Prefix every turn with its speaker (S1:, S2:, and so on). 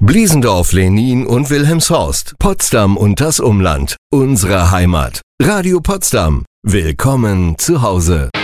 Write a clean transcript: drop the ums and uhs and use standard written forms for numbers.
S1: Bliesendorf, Lenin und Wilhelmshorst, Potsdam und das Umland. Unsere Heimat. Radio Potsdam. Willkommen zu Hause.